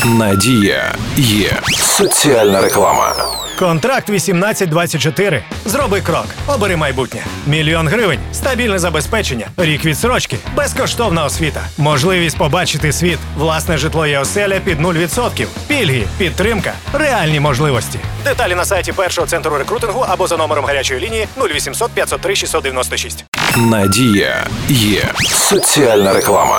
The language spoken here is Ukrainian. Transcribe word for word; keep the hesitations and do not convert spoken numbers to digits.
Надія є соціальна реклама. Контракт вісімнадцять двадцять чотири. Зроби крок. Обери майбутнє. Мільйон гривень. Стабільне забезпечення. Рік відсрочки. Безкоштовна освіта. Можливість побачити світ. Власне житло і оселя під нуль відсотків. Пільги. Підтримка. Реальні можливості. Деталі на сайті першого центру рекрутингу або за номером гарячої лінії нуль вісімсот п'ятсот три шістсот дев'яносто шість. Надія є соціальна реклама.